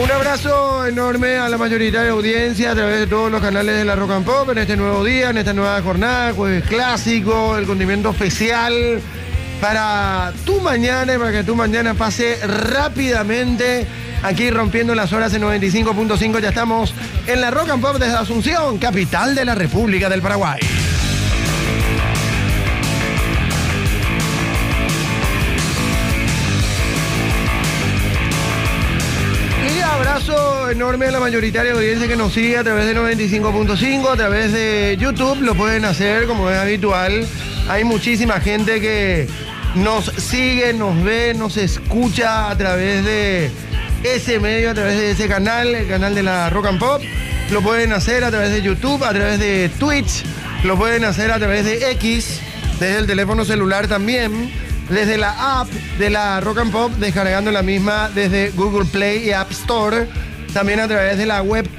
Un abrazo enorme a la mayoritaria audiencia a través de todos los canales de la Rock and Pop en este nuevo día, en esta nueva jornada, jueves clásico, el condimento especial para tu mañana y para que tu mañana pase rápidamente. Aquí rompiendo las horas en 95.5, ya estamos en la Rock and Pop desde Asunción, capital de la República del Paraguay. Abrazo enorme a la mayoritaria audiencia que nos sigue a través de 95.5, a través de YouTube, lo pueden hacer como es habitual. Hay muchísima gente que nos sigue, nos ve, nos escucha a través de ese medio, a través de ese canal, el canal de la Rock and Pop. Lo pueden hacer a través de YouTube, a través de Twitch, lo pueden hacer a través de X, desde el teléfono celular también, desde la app de la Rock and Pop, descargando la misma desde Google Play y App Store, también a través de la web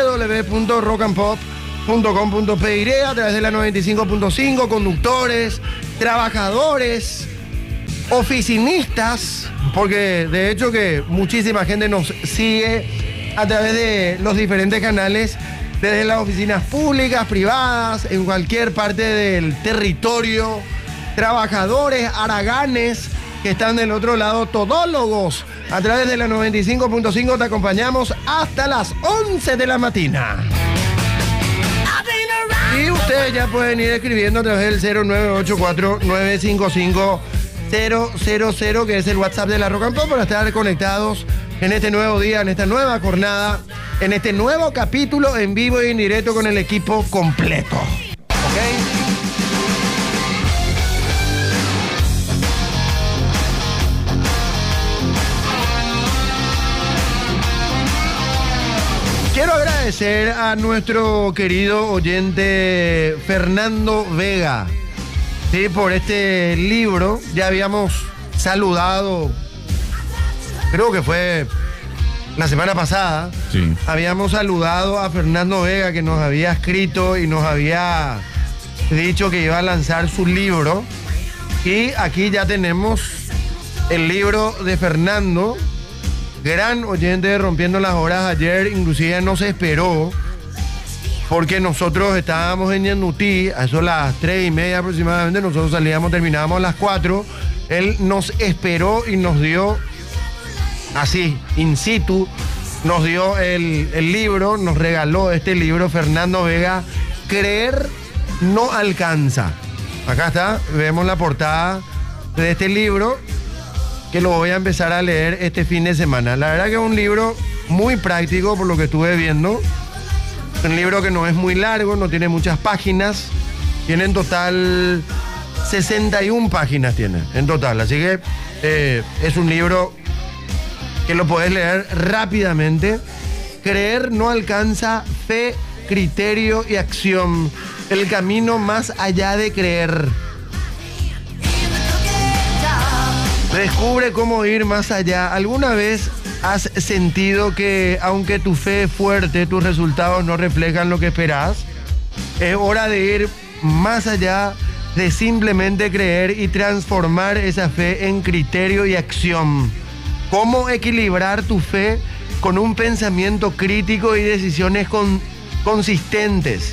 www.rockandpop.com.py, a través de la 95.5, conductores, trabajadores, oficinistas, porque de hecho que muchísima gente nos sigue a través de los diferentes canales, desde las oficinas públicas, privadas, en cualquier parte del territorio. Trabajadores, haraganes que están del otro lado, todólogos. A través de la 95.5 te acompañamos hasta las 11 de la mañana. Y ustedes ya pueden ir escribiendo a través del 0984-955-000, que es el WhatsApp de la Rock and Pop, para estar conectados en este nuevo día, en esta nueva jornada, en este nuevo capítulo en vivo y en directo con el equipo completo. ¿Ok? Quiero agradecer a nuestro querido oyente Fernando Vega, ¿sí?, por este libro. Ya habíamos saludado, creo que fue la semana pasada, sí. Habíamos saludado a Fernando Vega, que nos había escrito y nos había dicho que iba a lanzar su libro. Y aquí ya tenemos el libro de Fernando. Gran oyente de Rompiendo las Horas. Ayer inclusive nos esperó, porque nosotros estábamos en Ñandutí, a eso las 3:30 aproximadamente, nosotros terminábamos a las 4. Él nos esperó y nos dio, así, in situ, nos dio el libro, nos regaló este libro, Fernando Vega, Creer no alcanza. Acá está, vemos la portada de este libro, que lo voy a empezar a leer este fin de semana. La verdad que es un libro muy práctico, por lo que estuve viendo. Un libro que no es muy largo, no tiene muchas páginas. Tiene en total 61 páginas tiene, en total. Así que es un libro que lo podés leer rápidamente. Creer no alcanza, fe, criterio y acción. El camino más allá de creer. Descubre cómo ir más allá. ¿Alguna vez has sentido que, aunque tu fe es fuerte, tus resultados no reflejan lo que esperás? Es hora de ir más allá de simplemente creer y transformar esa fe en criterio y acción. ¿Cómo equilibrar tu fe con un pensamiento crítico y decisiones conscientes?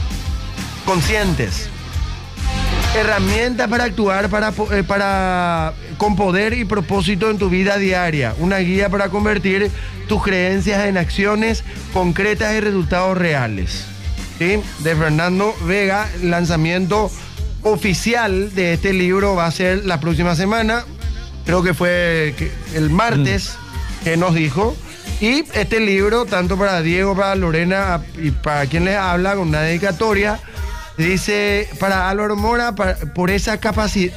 Herramientas para actuar con poder y propósito en tu vida diaria. Una guía para convertir tus creencias en acciones concretas y resultados reales. ¿Sí? De Fernando Vega. El lanzamiento oficial de este libro va a ser la próxima semana. Creo que fue el martes que nos dijo. Y este libro, tanto para Diego, para Lorena y para quien les habla, con una dedicatoria, dice: para Álvaro Mora, por esa capacidad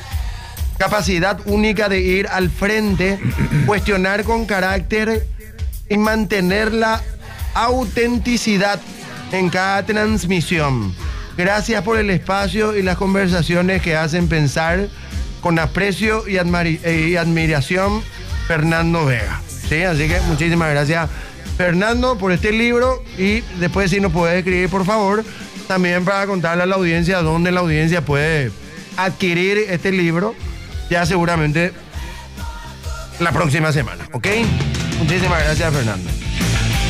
única de ir al frente, cuestionar con carácter y mantener la autenticidad en cada transmisión. Gracias por el espacio y las conversaciones que hacen pensar. Con aprecio y admiración, Fernando Vega. ¿Sí? Así que muchísimas gracias, Fernando, por este libro. Y después, si nos puedes escribir, por favor, también para contarle a la audiencia dónde la audiencia puede adquirir este libro. Ya seguramente la próxima semana, ¿ok? Muchísimas gracias, Fernando.